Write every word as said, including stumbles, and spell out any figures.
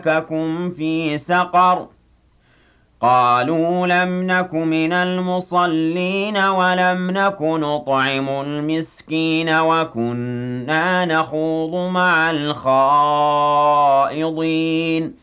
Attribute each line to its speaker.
Speaker 1: سَلَكَكُمْ فِي سَقَرَ قَالُوا لَمْ نَكُ مِنَ الْمُصَلِّينَ وَلَمْ نَكُ نُطْعِمُ الْمِسْكِينَ وَكُنَّا نَخُوضُ مَعَ الْخَائِضِينَ